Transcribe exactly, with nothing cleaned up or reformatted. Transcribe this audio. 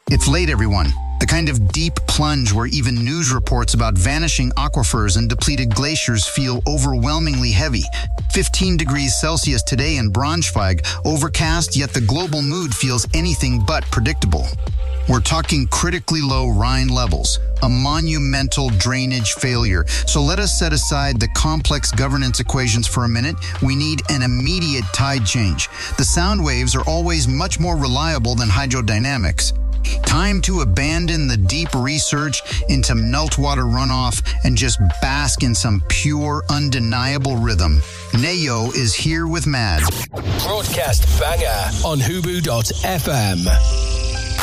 It's late, everyone. The kind of deep plunge where even news reports about vanishing aquifers and depleted glaciers feel overwhelmingly heavy. fifteen degrees Celsius today in Braunschweig, overcast, yet the global mood feels anything but predictable. We're talking critically low Rhine levels, a monumental drainage failure. So let us set aside the complex governance equations for a minute. We need an immediate tide change. The sound waves are always much more reliable than hydrodynamics. Time to abandon the deep research into meltwater runoff and just bask in some pure, undeniable rhythm. Neyo is here with Mad. Broadcast banger on Hubu dot F M.